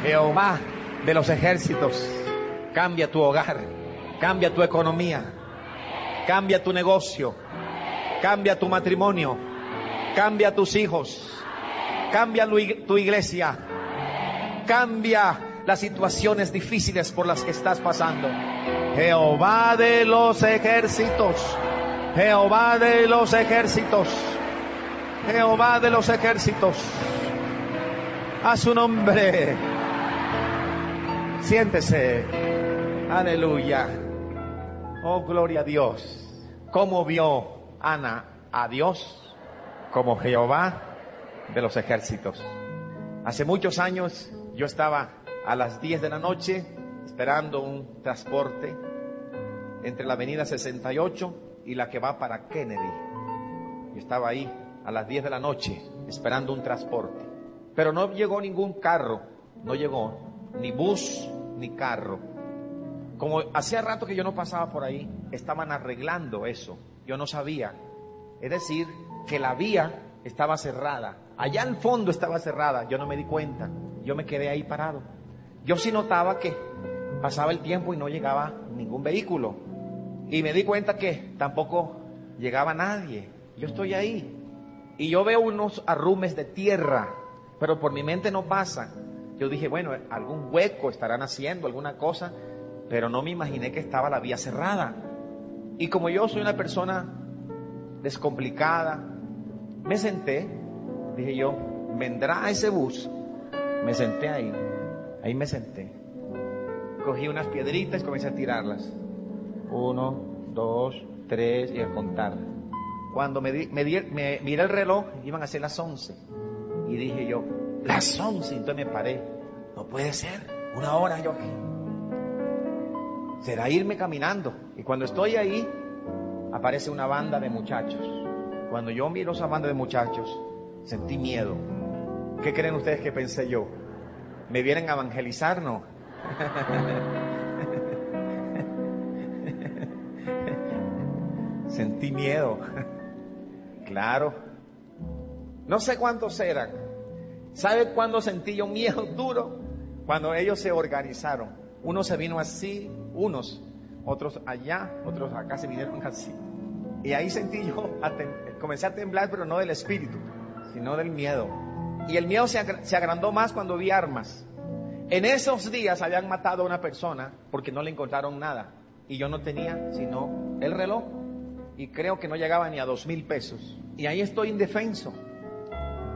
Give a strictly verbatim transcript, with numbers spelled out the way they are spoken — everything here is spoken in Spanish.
Jehová de los ejércitos, cambia tu hogar, cambia tu economía, cambia tu negocio, cambia tu matrimonio, cambia tus hijos, cambia tu iglesia, cambia las situaciones difíciles por las que estás pasando. Jehová de los ejércitos, Jehová de los ejércitos, Jehová de los ejércitos, a su nombre. Siéntese. Aleluya. Oh, gloria a Dios. ¿Cómo vio Ana a Dios? Como Jehová de los ejércitos. Hace muchos años yo estaba a las diez de la noche esperando un transporte entre la avenida sesenta y ocho y la que va para Kennedy. Yo estaba ahí a las diez de la noche esperando un transporte, pero no llegó ningún carro, no llegó ni bus ni carro. Como hacía rato que yo no pasaba por ahí, estaban arreglando eso, yo no sabía. Es decir, que la vía estaba cerrada, allá al fondo estaba cerrada, yo no me di cuenta, yo me quedé ahí parado. Yo sí notaba que pasaba el tiempo y no llegaba ningún vehículo, y me di cuenta que tampoco llegaba nadie. Yo estoy ahí y yo veo unos arrumes de tierra, pero por mi mente no pasa. Yo dije, bueno, algún hueco estarán haciendo, alguna cosa, pero no me imaginé que estaba la vía cerrada. Y como yo soy una persona descomplicada, me senté, dije yo, vendrá ese bus. Me senté ahí, ahí me senté. Cogí unas piedritas y comencé a tirarlas. Uno, dos, tres, y a contar. Cuando me, di, me, di, me miré el reloj, iban a ser las once. Y dije yo, las once, entonces me paré. No puede ser, una hora yo aquí. Será irme caminando. Y cuando estoy ahí, aparece una banda de muchachos. Cuando yo miro esa banda de muchachos, sentí miedo. ¿Qué creen ustedes que pensé yo? ¿Me vienen a evangelizar? No. Sentí miedo. Claro. No sé cuántos eran. ¿Sabe cuándo sentí yo miedo duro? Cuando ellos se organizaron. Uno se vino así, unos, otros allá, otros acá se vinieron así. Y ahí sentí yo, a tem- comencé a temblar, pero no del espíritu, sino del miedo. Y el miedo se, agra- se agrandó más cuando vi armas. En esos días habían matado a una persona porque no le encontraron nada. Y yo no tenía sino el reloj. Y creo que no llegaba ni a dos mil pesos. Y ahí estoy indefenso.